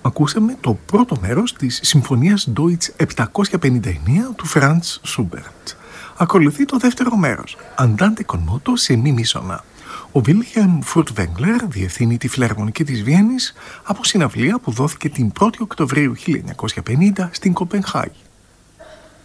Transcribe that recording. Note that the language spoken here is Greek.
Ακούσαμε το πρώτο μέρος της Συμφωνίας Deutsch 759 του Φραντς Σούμπερτ. Ακολουθεί το δεύτερο μέρος, Andante con moto σε μη μίσονα. Ο Wilhelm Furtwängler διευθύνει τη Φιλαρμονική της Βιέννης από συναυλία που δόθηκε την 1η Οκτωβρίου 1950 στην Κοπενχάγη.